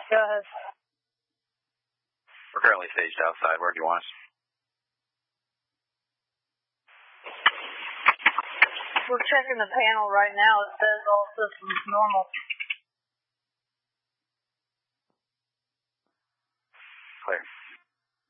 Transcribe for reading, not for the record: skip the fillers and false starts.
Go ahead. We're currently staged outside. Where do you want us? We're checking the panel right now. It says all systems normal.